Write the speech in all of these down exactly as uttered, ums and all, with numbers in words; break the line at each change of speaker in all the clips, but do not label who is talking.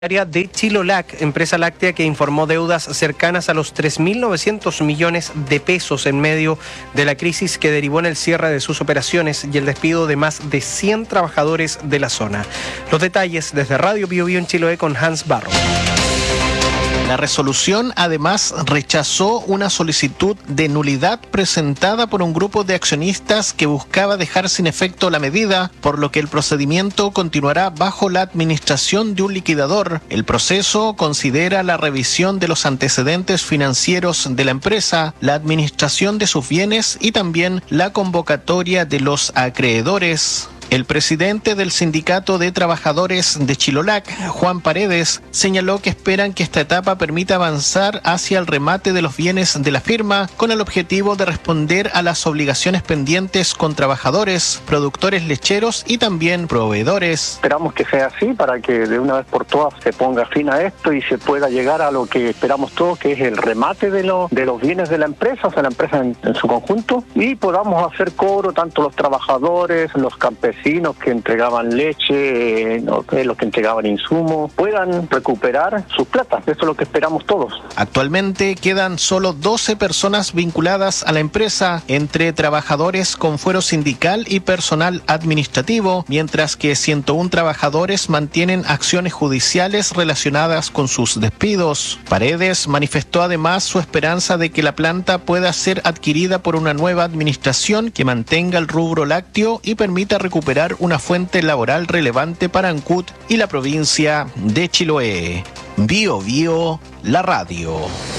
de Chilolac, empresa láctea que informó deudas cercanas a los tres mil novecientos millones de pesos en medio de la crisis que derivó en el cierre de sus operaciones y el despido de más de cien trabajadores de la zona. Los detalles desde Radio Bio Bio en Chiloé con Hans Barro.
La resolución además rechazó una solicitud de nulidad presentada por un grupo de accionistas que buscaba dejar sin efecto la medida, por lo que el procedimiento continuará bajo la administración de un liquidador. El proceso considera la revisión de los antecedentes financieros de la empresa, la administración de sus bienes y también la convocatoria de los acreedores. El presidente del Sindicato de Trabajadores de Chilolac, Juan Paredes, señaló que esperan que esta etapa permita avanzar hacia el remate de los bienes de la firma con el objetivo de responder a las obligaciones pendientes con trabajadores, productores lecheros y también proveedores.
Esperamos que sea así para que de una vez por todas se ponga fin a esto y se pueda llegar a lo que esperamos todos, que es el remate de, lo, de los bienes de la empresa, o sea, la empresa en, en su conjunto, y podamos hacer cobro tanto los trabajadores, los campesinos, que entregaban leche, eh, los que entregaban insumos, puedan recuperar sus platas. Eso es lo que esperamos todos.
Actualmente quedan solo doce personas vinculadas a la empresa, entre trabajadores con fuero sindical y personal administrativo, mientras que ciento uno trabajadores mantienen acciones judiciales relacionadas con sus despidos. Paredes manifestó además su esperanza de que la planta pueda ser adquirida por una nueva administración que mantenga el rubro lácteo y permita recuperar una fuente laboral relevante para Ancud y la provincia de Chiloé. Bio Bio, la radio.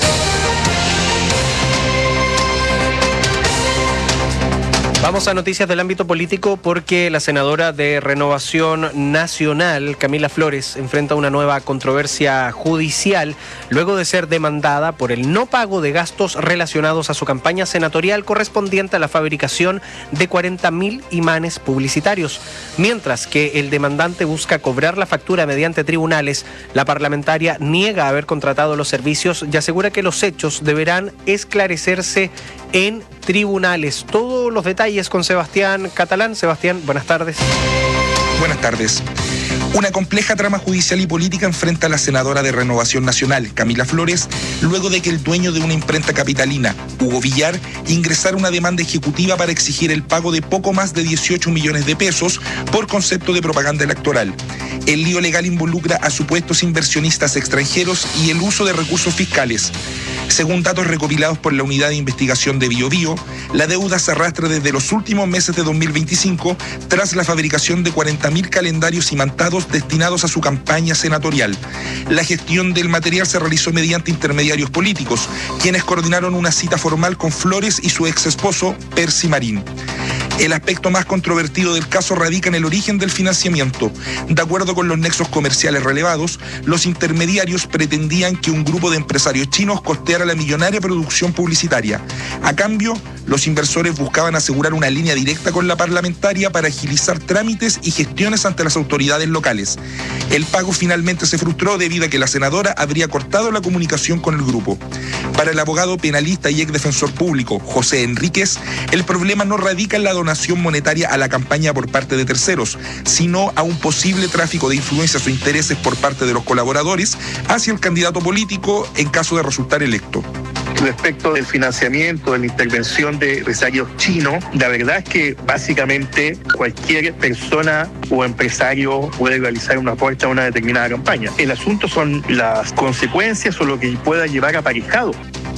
Vamos a noticias del ámbito político porque la senadora de Renovación Nacional, Camila Flores, enfrenta una nueva controversia judicial luego de ser demandada por el no pago de gastos relacionados a su campaña senatorial correspondiente a la fabricación de cuarenta mil imanes publicitarios. Mientras que el demandante busca cobrar la factura mediante tribunales, la parlamentaria niega haber contratado los servicios y asegura que los hechos deberán esclarecerse en tribunales. Todos los detalles con Sebastián Catalán. Sebastián, buenas tardes.
Buenas tardes. Una compleja trama judicial y política enfrenta a la senadora de Renovación Nacional, Camila Flores, luego de que el dueño de una imprenta capitalina, Hugo Villar, ingresara una demanda ejecutiva para exigir el pago de poco más de dieciocho millones de pesos por concepto de propaganda electoral. El lío legal involucra a supuestos inversionistas extranjeros y el uso de recursos fiscales. Según datos recopilados por la Unidad de Investigación de Bio Bio, la deuda se arrastra desde los últimos meses de dos mil veinticinco tras la fabricación de cuarenta mil calendarios imantados destinados a su campaña senatorial. La gestión del material se realizó mediante intermediarios políticos, quienes coordinaron una cita formal con Flores y su ex esposo, Percy Marín. El aspecto más controvertido del caso radica en el origen del financiamiento. De acuerdo con los nexos comerciales relevados, los intermediarios pretendían que un grupo de empresarios chinos costeara la millonaria producción publicitaria. A cambio, los inversores buscaban asegurar una línea directa con la parlamentaria para agilizar trámites y gestiones ante las autoridades locales. El pago finalmente se frustró debido a que la senadora habría cortado la comunicación con el grupo. Para el abogado penalista y ex defensor público, José Enríquez, el problema no radica en la donación monetaria a la campaña por parte de terceros, sino a un posible tráfico de influencias o intereses por parte de los colaboradores hacia el candidato político en caso de resultar electo.
Respecto del financiamiento, de la intervención de empresarios chinos, la verdad es que básicamente cualquier persona o empresario puede realizar un aporte a una determinada campaña. El asunto son las consecuencias o lo que pueda llevar aparejado.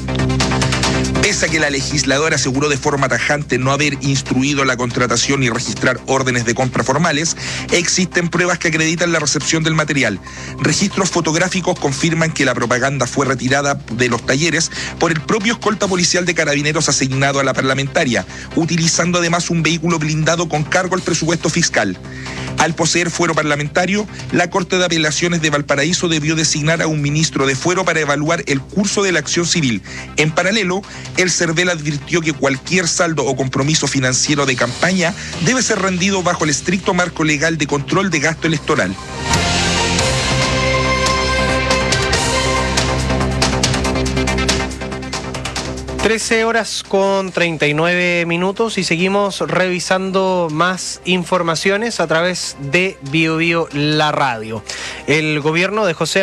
Pese a que la legisladora aseguró de forma tajante no haber instruido la contratación y registrar órdenes de compra formales, existen pruebas que acreditan la recepción del material. Registros fotográficos confirman que la propaganda fue retirada de los talleres por el propio escolta policial de carabineros asignado a la parlamentaria, utilizando además un vehículo blindado con cargo al presupuesto fiscal. Al poseer fuero parlamentario, la Corte de Apelaciones de Valparaíso debió designar a un ministro de fuero para evaluar el curso de la acción civil. En paralelo, el CERVEL advirtió que cualquier saldo o compromiso financiero de campaña debe ser rendido bajo el estricto marco legal de control de gasto electoral.
trece horas con treinta y nueve minutos y seguimos revisando más informaciones a través de Bio Bio La Radio. El gobierno de José